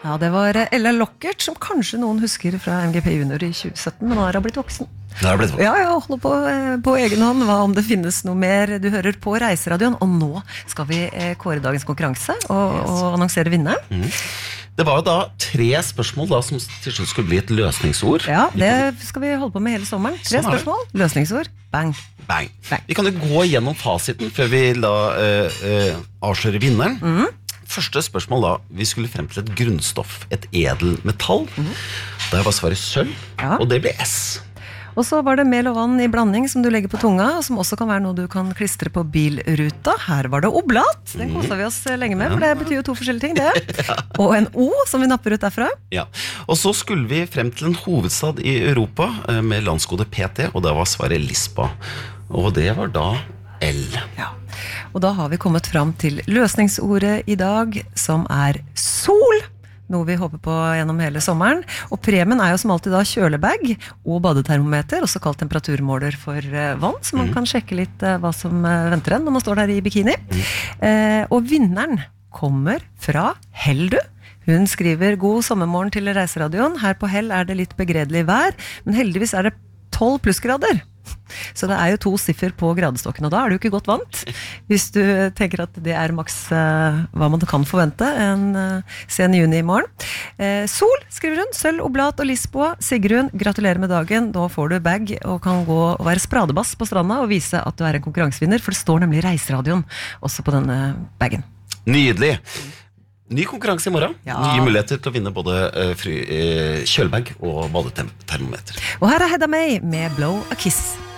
Ja, det var Ella Lockert, som kanskje noen husker fra MGP Junior i 2017, men nå har hun blitt voksen. Ja, jeg holder på egen hånd. Hva om det finnes noe mer? Du hører på Reiseradioen, og nå skal vi kåre dagens konkurranse og annonsere vinneren. Det var jo da 3 spørsmål da, som til slutt skulle bli et løsningsord. Ja, det skal vi holde på med hele sommeren. 3 spørsmål, løsningsord, bang. Bang. Vi kan jo gå gjennom fasiten før vi da avslører vinneren. Første spørsmål da, vi skulle frem til et grunnstoff, et edelmetall. Der var svaret sølv, og det ble S. Og så var det mel og vann i blanding som du legger på tunga, og som også kan være noe du kan klistre på bilruta. Her var det oblat, den koset vi oss lenge med, for det betyr jo 2 forskjellige ting, det. Og en O som vi napper ut derfra. Ja, og så skulle vi frem til en hovedstad i Europa med landskode PT, og da var svaret Lisboa. Og det var da L. Ja, og da har vi kommet fram til løsningsordet i dag, som er sol. Noe vi håper på gjennom hele sommeren. Og premien er jo som alltid da kjølebag og badetermometer, også kalt temperaturmåler for vann, så man kan sjekke litt hva som venter en når man står der i bikini. Og vinneren kommer fra Heldu. Hun skriver god sommermorgen til Reiseradioen. Her på Hell er det litt begredelig vær, men heldigvis er det 12 plussgrader. Så det er jo 2 siffer på gradestokken, og da er du ikke godt vant. Hvis du tenker at det er maks hva man kan forvente en sen juni i morgen. Sol, skriver hun, sølv, oblat og Lisboa. Sigrun, gratulerer med dagen. Da får du bag og kan gå og være spradebass på stranda og vise at du er en konkurransevinner, for det står nemlig Reiseradioen også på denne bagen. Nydelig! Ny konkurranse i morgen. Nye muligheter til å vinne både kjølebag og badetermometer. Og her er Hedda May med Blow a Kiss.